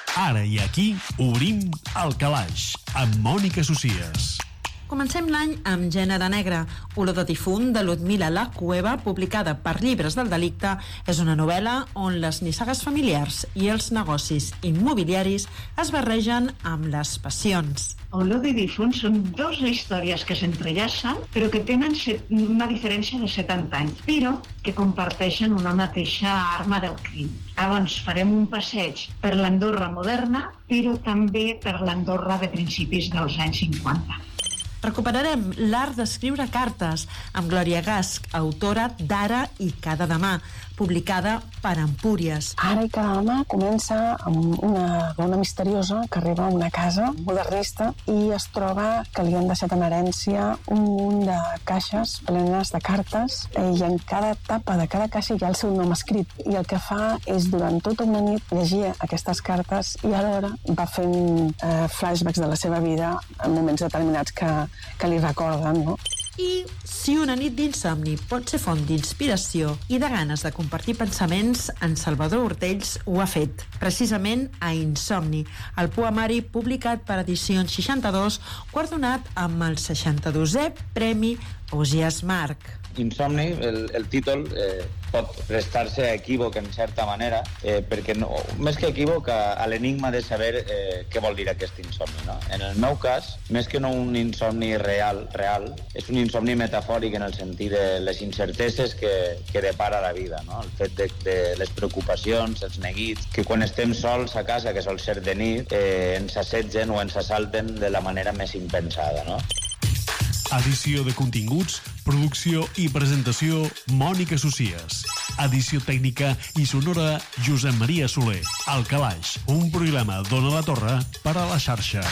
Ara i aquí obrim el calaix amb Mònica Socias. Comencem l'any amb Gènere negre. Olor de difunt de Ludmila La Cueva, publicada per Llibres del Delicte, és una novel·la on les nissagues familiars i els negocis immobiliaris es barregen amb les passions. Olor de difunt són dues històries que s'entrellacen, però que tenen una diferència de 70 anys, però que comparteixen una mateixa arma del crim. Llavors farem un passeig per l'Andorra moderna, però també per l'Andorra de principis dels anys 50. Recuperarem l'art d'escriure cartes amb Glòria Gasch, autora d'Ara i Cada demà, publicada per Empúries. Ara i Cada demà comença amb una dona misteriosa que arriba a una casa modernista i es troba que li han deixat en herència un munt de caixes plenes de cartes i en cada tapa de cada caixa hi ha el seu nom escrit. I el que fa és durant tota una nit llegir aquestes cartes i alhora va fent flashbacks de la seva vida en moments determinats que li recorden, no? I si una nit d'insomni pot ser font d'inspiració i de ganes de compartir pensaments, en Salvador Ortells ho ha fet, precisament a Insomni, el poemari publicat per Edicions 62, guardonat amb el 62è Premi Ausiàs Marc. Insomni, el títol pot prestar-se a equívoc en certa manera, perquè no, més que equívoc a l'enigma de saber què vol dir aquest insomni, no? En el meu cas, més que no un insomni real, és un insomni metafòric en el sentit de les incerteses que depara la vida, no? El fet de les preocupacions, els neguits, que quan estem sols a casa, que sol ser de nit, ens assetgen o ens assalten de la manera més impensada, no? Edició de continguts, producció i presentació Mònica Socias. Edició tècnica i sonora Josep Maria Soler. El Calaix, un programa d'Ona la Torre per a la xarxa.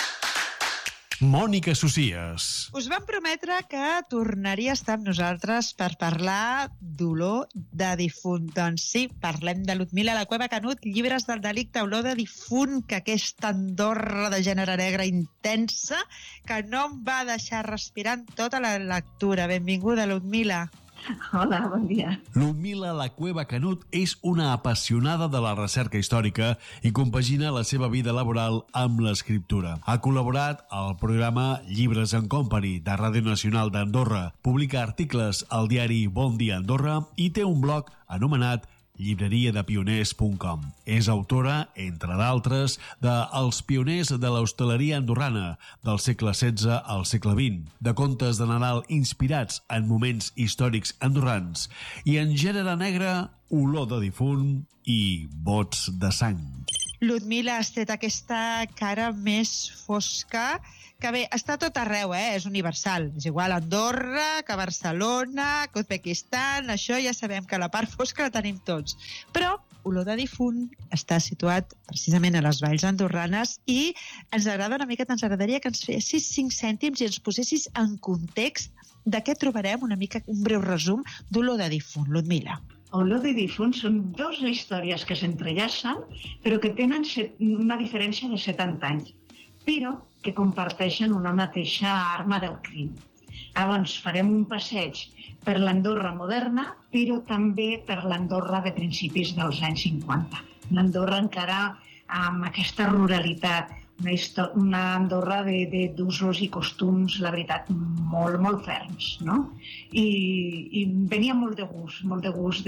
Mònica Socias. Us vam prometre que tornaria a estar amb nosaltres per parlar d'olor de difunt. Doncs sí, parlem de Ludmila La Cueva Canut, Llibres del Delicte, olor de difunt, que aquesta Andorra de gènere negre intensa que no em va deixar respirant tota la lectura. Benvinguda, Ludmila. Hola, bon dia. Ludmila La Cueva Canut és una apassionada de la recerca històrica i compagina la seva vida laboral amb l'escriptura. Ha col·laborat al programa Llibres and Company de Ràdio Nacional d'Andorra, publica articles al diari Bon Dia Andorra i té un blog anomenat llibreriadepioners.com. És autora, entre d'altres, de Els pioners de l'hostaleria andorrana, del segle XVI al segle XX, de contes de Nadal inspirats en moments històrics andorrans, i en gènere negre, olor de difunt i bots de sang. Ludmila, has tret aquesta cara més fosca que bé, està tot arreu, és universal. És igual a Andorra, que a Barcelona, que a Uzbekistan, això ja sabem que la part fosca la tenim tots. Però olor de difunt està situat precisament a les valls andorranes i ens agradaria que ens fessis 5 cèntims i ens posessis en context de què trobarem un breu resum d'olor de difunt, Ludmila. Olor de difunt són dues històries que s'entrellacen, però que tenen una diferència de 70 anys, però que comparteixen una mateixa arma del crim. Llavors farem un passeig per l'Andorra moderna, però també per l'Andorra de principis dels anys 50. L'Andorra encara amb aquesta ruralitat, una Andorra d'usos i costums, la veritat, molt, molt ferms, no? I venia molt de gust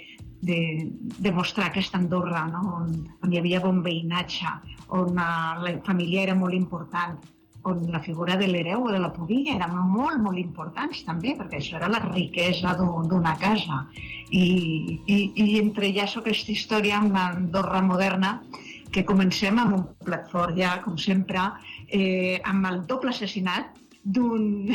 de mostrar aquesta Andorra, no? On hi havia bon veïnatge, on la família era molt important, on la figura de l'hereu o de la pubilla eren molt, molt importants també, perquè això era la riquesa d'una casa. I entrellaço aquesta història amb l'Andorra moderna, que comencem amb un plat fort ja, com sempre, amb el doble assassinat d'un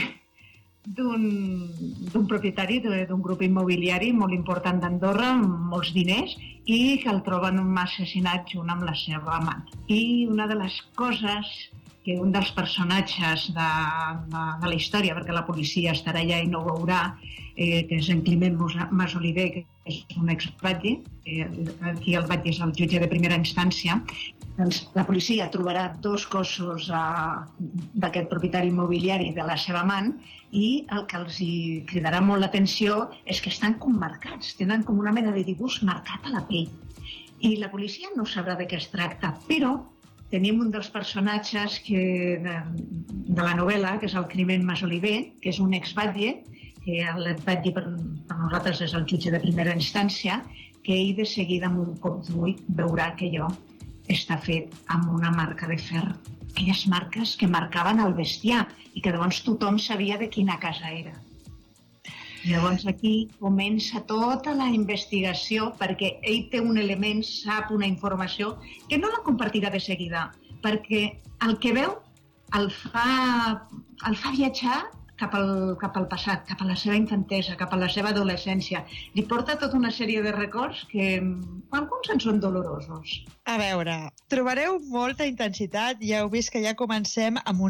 propietari d'un grup immobiliari molt important d'Andorra, amb molts diners, i que el troben assassinat junt amb la seva amant. I una de les coses que un dels personatges de la història, perquè la policia estarà allà i no ho veurà, que és en Climent Masoliver, que és un ex-batlle, aquí el batlle és el jutge de primera instància, doncs la policia trobarà 2 cossos d'aquest propietari immobiliari de la seva amant i el que els hi cridarà molt l'atenció és que estan com marcats, tenen com una mena de dibuix marcat a la pell. I la policia no sabrà de què es tracta, però tenim un dels personatges de la novel·la, que és el Climent Masoliver, que és un ex-batlle, que l'ex-batlle per nosaltres és el jutge de primera instància, que ell de seguida amb un cop d'ull veurà que allò està fet amb una marca de ferro. Aquelles marques que marcaven el bestiar i que llavors tothom sabia de quina casa era. Llavors aquí comença tota la investigació perquè ell té un element, sap una informació que no la compartirà de seguida perquè el que veu el fa viatjar cap al passat, cap a la seva infantesa, cap a la seva adolescència. Li porta tota una sèrie de records que alguns en són dolorosos. A veure, trobareu molta intensitat. Ja heu vist que ja comencem amb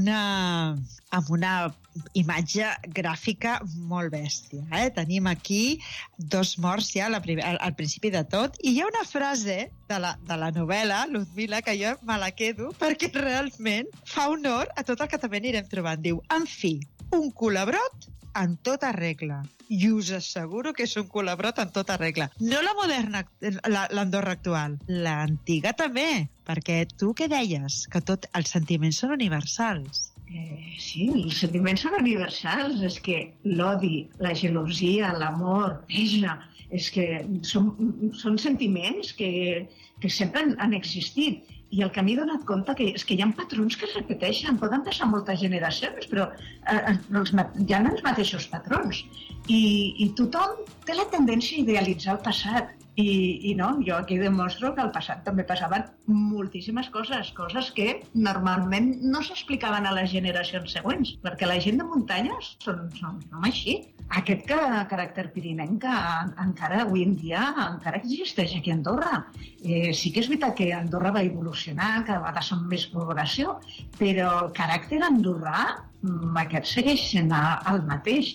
una imatge gràfica molt bèstia. Tenim aquí 2 morts ja al principi de tot i hi ha una frase de la novel·la, Luzmila, que jo me la quedo perquè realment fa honor a tot el que també anirem trobant. Diu, en fi, un culebrot en tota regla. I us asseguro que és un culebrot en tota regla. No la moderna, l'Andorra actual, l'antiga també, perquè tu què deies? Que els sentiments són universals. Sí, els sentiments són universals. És que l'odi, la gelosia, l'amor, és que són sentiments que sempre han existit. I el que m'he donat compte és que hi ha patrons que es repeteixen, poden passar moltes generacions, però hi ha els mateixos patrons. I tothom té la tendència a idealitzar el passat. I no, jo aquí demostro que al passat també passaven moltíssimes coses que normalment no s'explicaven a les generacions següents, perquè la gent de muntanya som així. Aquest caràcter pirinenc encara avui en dia encara existeix aquí a Andorra. Sí que és veritat que Andorra va evolucionar, cada vegada som més població, però el caràcter andorrà aquest segueix sent el mateix.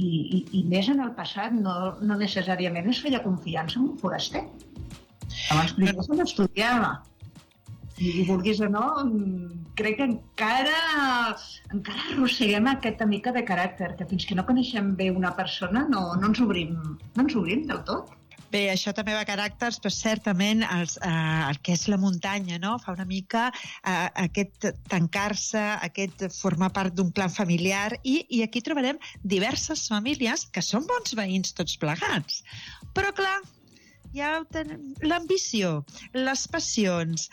I més en el passat no necessàriament es feia confiança en un foraster. Abans primer se l'estudiava. I vulguis o no, crec que encara arrosseguem aquesta mica de caràcter, que fins que no coneixem bé una persona no ens obrim del tot. Bé, això també va a caràcters, però certament el que és la muntanya, no? Fa una mica aquest tancar-se, aquest formar part d'un clan familiar, i aquí trobarem diverses famílies que són bons veïns tots plegats. Però, clar, ja l'ambició, les passions,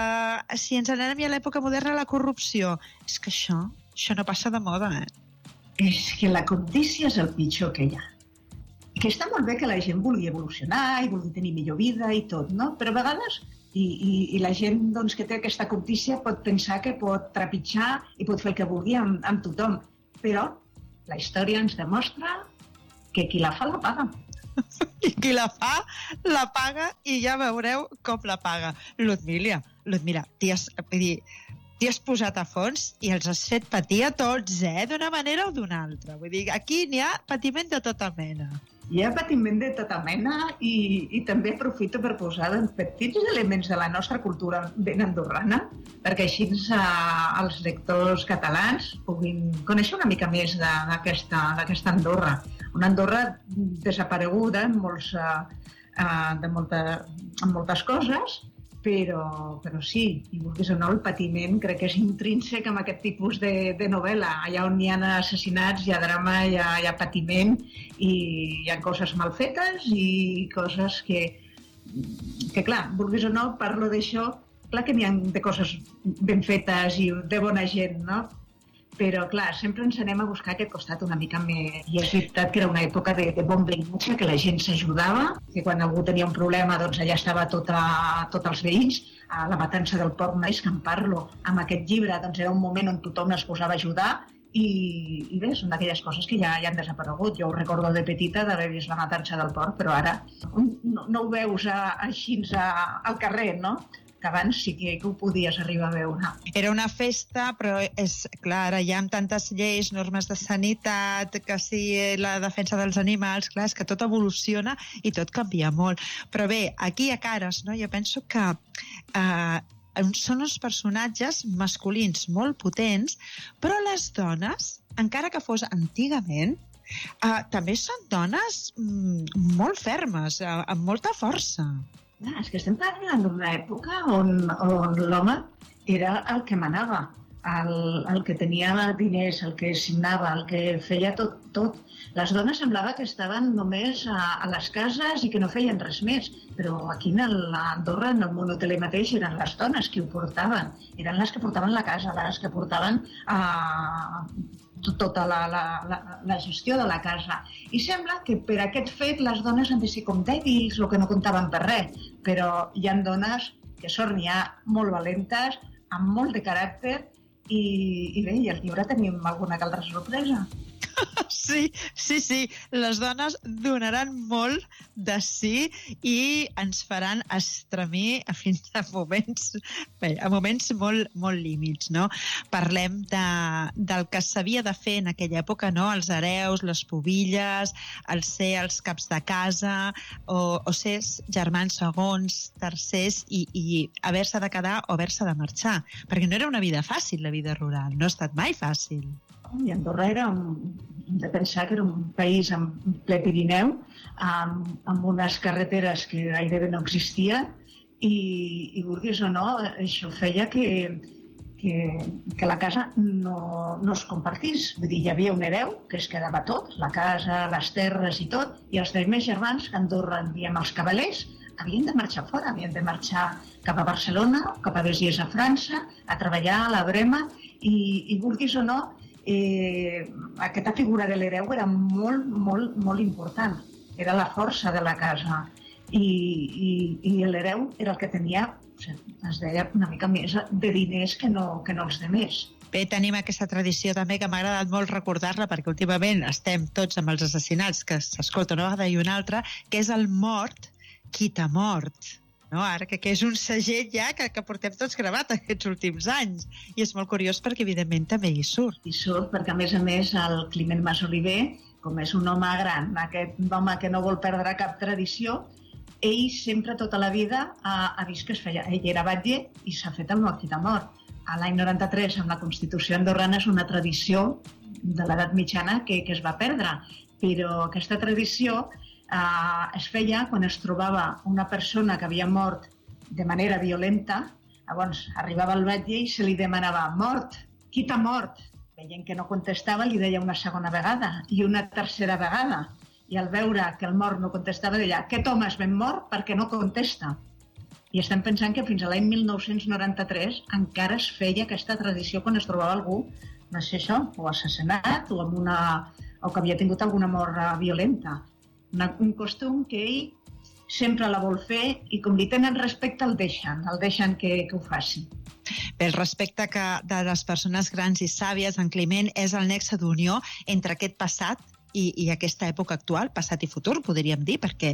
si ens anem a l'època moderna, la corrupció, és que això no passa de moda, És que la cobdícia és el pitjor que hi ha. Que està molt bé que la gent vulgui evolucionar i vulgui tenir millor vida i tot, no? Però a vegades, i la gent que té aquesta cobdícia pot pensar que pot trepitjar i pot fer el que vulgui amb tothom. Però la història ens demostra que qui la fa la paga. I qui la fa, la paga i ja veureu com la paga. Luzmila, t'hi has posat a fons i els has fet patir a tots, d'una manera o d'una altra. Vull dir, aquí n'hi ha patiment de tota mena. Hi ha patiment de tota mena i també aprofito per posar petits elements de la nostra cultura ben andorrana, perquè així els lectors catalans puguin conèixer una mica més d'aquesta Andorra. Una Andorra desapareguda en moltes coses, però sí, i vulguis o no, el patiment crec que és intrínsec amb aquest tipus de novel·la. Allà on hi ha assassinats, hi ha drama, hi ha patiment, i hi ha coses mal fetes i coses que clar, vulguis o no, parlo d'això, clar que n'hi ha de coses ben fetes i de bona gent, no? Però, clar, sempre ens anem a buscar aquest costat una mica més. I és veritat que era una època de bon veïnatge, que la gent s'ajudava, que quan algú tenia un problema, doncs allà estava tots els veïns. A la matança del Porc Nois, que en parlo, amb aquest llibre, doncs era un moment on tothom es posava a ajudar i bé, són d'aquelles coses que ja han desaparegut. Jo ho recordo de petita d'haver vist la matança del porc, però ara no ho veus així al carrer, no? Que abans sí que ho podies arribar a veure. Era una festa, però és clar, ara hi ha tantes lleis, normes de sanitat, que si la defensa dels animals, clar, és que tot evoluciona i tot canvia molt. Però bé, aquí a Cares, no? Jo penso que són uns personatges masculins molt potents, però les dones, encara que fos antigament, també són dones molt fermes, amb molta força. És que estem parlant d'una època on l'home era el que manava, el que tenia diners, el que signava, el que feia tot. Les dones semblava que estaven només a les cases i que no feien res més, però aquí a Andorra, en el món hoteler mateix, eren les dones qui ho portaven. Eren les que portaven la casa, les que portaven tota la gestió de la casa. I sembla que per aquest fet les dones han de ser com dèbils o que no comptaven per res, però hi ha dones que són ja molt valentes, amb molt de caràcter, i bé, i al llibre tenim alguna altra sorpresa. Sí. Les dones donaran molt de sí i ens faran estremir fins a moments molt límits, no? Parlem del que s'havia de fer en aquella època, no? Els hereus, les pubilles, el ser els caps de casa o ser germans segons, tercers i haver-se de quedar o haver-se de marxar. Perquè no era una vida fàcil, la vida rural. No ha estat mai fàcil. I Andorra hem de pensar que era un país en ple Pirineu, amb unes carreteres que gairebé no existien, i vulguis o no, això feia que la casa no es compartís. Vull dir, hi havia un hereu que es quedava tot, la casa, les terres i tot, i els més germans, que a Andorra en diem els cavalers, havien de marxar fora, havien de marxar cap a Barcelona, cap a Besiers a França, a treballar a la Brema, i vulguis o no, aquesta figura de l'hereu era molt important. Era la força de la casa. I l'hereu era el que tenia, es deia, una mica més de diners que no els demés. Bé, tenim aquesta tradició també que m'ha agradat molt recordar-la, perquè últimament estem tots amb els assassinats que s'escolta una vegada i una altra, que és el mort qui t'ha mort. No, ara que és un segell ja que portem tots gravat aquests últims anys. I és molt curiós perquè, evidentment, també hi surt. Hi surt perquè, a més, el Climent Masoliver, com és un home gran, aquest home que no vol perdre cap tradició, ell sempre, tota la vida, ha vist que es feia. Ell era batlle i s'ha fet el mort qui t'ha mort. A l'any 93, amb la Constitució andorrana, és una tradició de l'edat mitjana que es va perdre. Però aquesta tradició es feia quan es trobava una persona que havia mort de manera violenta. Llavors arribava el batlle i se li demanava: mort, qui t'ha mort? Veient que no contestava, li deia una segona vegada i una tercera vegada. I al veure que el mort no contestava, deia: aquest home és ben mort perquè no contesta. I estem pensant que fins a l'any 1993 encara es feia aquesta tradició quan es trobava algú, no sé això, o assassinat o que havia tingut alguna mort violenta. Un costum que ell sempre la vol fer i com li tenen respecte el deixen que ho faci. Bé, el respecte de les persones grans i sàvies, en Climent, és el nexe d'unió entre aquest passat i aquesta època actual, passat i futur, podríem dir, perquè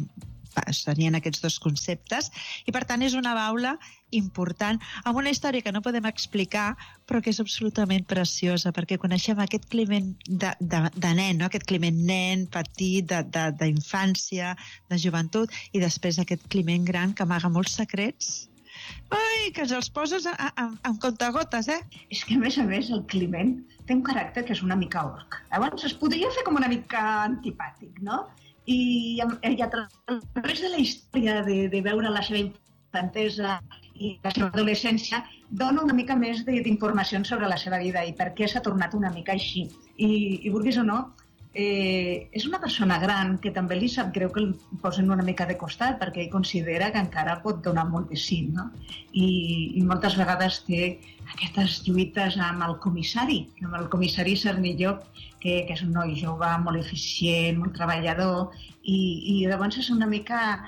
serien aquests dos conceptes, i per tant és una baula important, amb una història que no podem explicar, però que és absolutament preciosa, perquè coneixem aquest Climent de nen, no? Aquest Climent nen, petit, d'infància, de joventut, i després aquest Climent gran que amaga molts secrets. Ai, que els poses en comptagotes, eh? És que, a més, el Climent té un caràcter que és una mica orc. Llavors es podria fer com una mica antipàtic, no? I a través de la història de veure la seva infantesa i la seva adolescència, dona una mica més d'informacions sobre la seva vida i per què s'ha tornat una mica així. I vulguis o no, és una persona gran que també li sap greu que el posen una mica de costat perquè ell considera que encara pot donar molt de sí, no? I moltes vegades té aquestes lluites amb el comissari Cernilló, que és un noi jove, molt eficient, molt treballador, i llavors és una mica...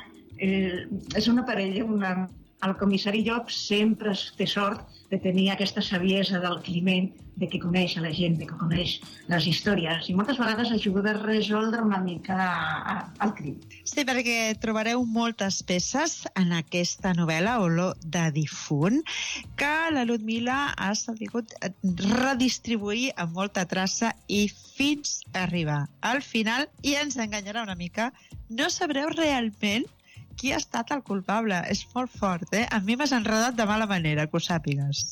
és una parella, el comissari Llop sempre té sort de tenir aquesta saviesa del Climent, de que coneix la gent, de que coneix les històries, i moltes vegades ajuda a resoldre una mica el crim. Sí, perquè trobareu moltes peces en aquesta novel·la, Olor de difunt, que la Ludmila ha sabut redistribuir amb molta traça i fins a arribar al final, i ens enganyarà una mica. No sabreu realment qui ha estat el culpable. És molt fort, eh? A mi m'has enredat de mala manera, que ho sàpigues.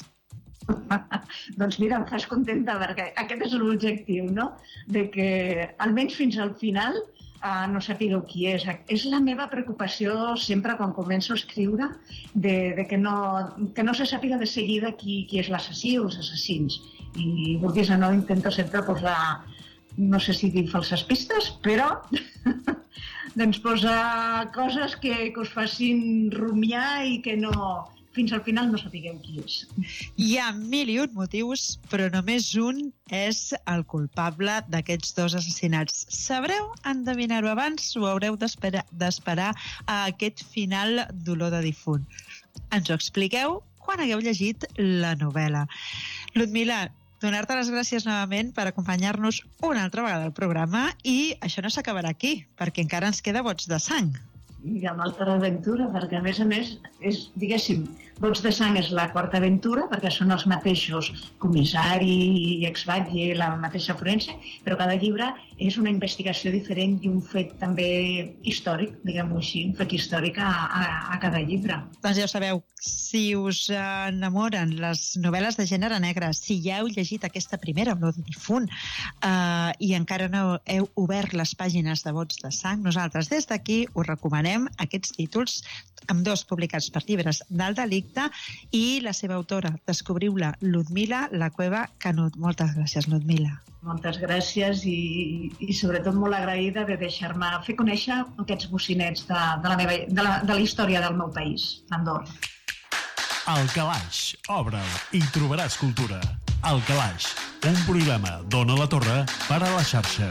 Doncs mira, em fas contenta, perquè aquest és l'objectiu, no? De que, almenys fins al final, no sapigueu qui és. És la meva preocupació sempre quan començo a escriure de que no se sàpiga de seguida qui és l'assassí o els assassins. I vulguis o no, intento sempre posar, no sé si dir falses pistes, però doncs posar coses que us facin rumiar i que no, fins al final no sapigueu qui és. Hi ha 1001 motius, però només un és el culpable d'aquests 2 assassinats. Sabreu endevinar-ho abans o haureu d'esperar a aquest final d'Olor de difunt? Ens ho expliqueu quan hagueu llegit la novel·la. Ludmila, donar-te les gràcies novament per acompanyar-nos una altra vegada al programa i això no s'acabarà aquí, perquè encara ens queda Bots de sang. I amb altra aventura, perquè a més, és, diguéssim, Bots de sang és la 4ª aventura, perquè són els mateixos comissari i exbatlle, la mateixa forense, però cada llibre és una investigació diferent i un fet també històric, diguem-ho així, un fet històric a cada llibre. Doncs ja ho sabeu, si us enamoren les novel·les de gènere negre, si ja heu llegit aquesta primera, Olor de difunt, i encara no heu obert les pàgines de Bots de sang, nosaltres des d'aquí us recomanem aquests títols, ambdós publicats per Llibres del Delicte, i la seva autora. Descobriu-la, Ludmila La Cueva Canut. Moltes gràcies, Ludmila. Moltes gràcies i sobretot molt agraïda de deixar-me fer conèixer aquests bocinets de la història del meu país, d'Andorra. El Calaix, obre'l i trobaràs cultura. El Calaix, un programa d'Ona la Torre per a la xarxa.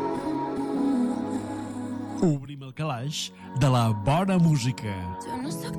Obrim el calaix de la bona música. Jo no soc